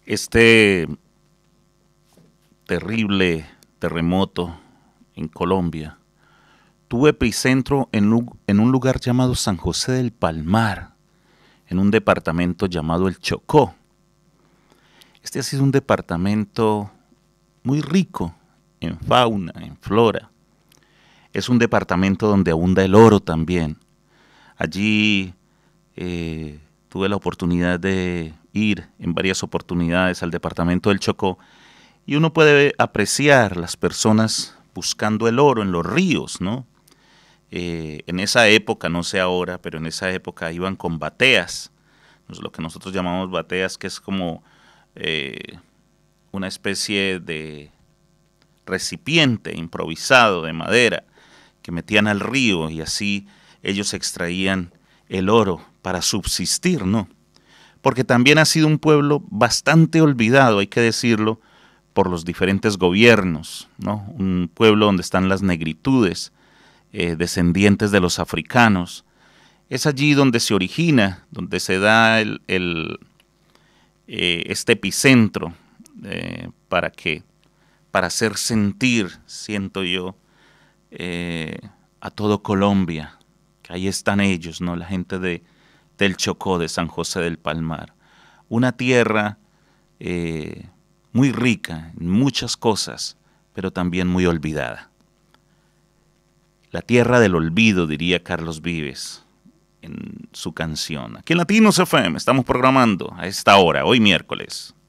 Este terrible terremoto en Colombia tuvo epicentro en un lugar llamado San José del Palmar, en un departamento llamado el Chocó. Este ha sido un departamento muy rico en fauna, en flora. Es un departamento donde abunda el oro también. Allí tuve la oportunidad de ir en varias oportunidades al departamento del Chocó y uno puede apreciar las personas buscando el oro en los ríos, ¿no? En esa época, no sé ahora, pero en esa época iban con bateas, lo que nosotros llamamos bateas, que es como una especie de recipiente improvisado de madera que metían al río y así ellos extraían el oro para subsistir, ¿no? Porque también ha sido un pueblo bastante olvidado, hay que decirlo, por los diferentes gobiernos, ¿no? Un pueblo donde están las negritudes, descendientes de los africanos. Es allí donde se origina, donde se da este epicentro para hacer sentir, siento yo, a todo Colombia, que ahí están ellos, ¿no? La gente del Chocó, de San José del Palmar. Una tierra muy rica en muchas cosas, pero también muy olvidada. La tierra del olvido, diría Carlos Vives en su canción. Aquí en Latinos FM estamos programando a esta hora, hoy miércoles.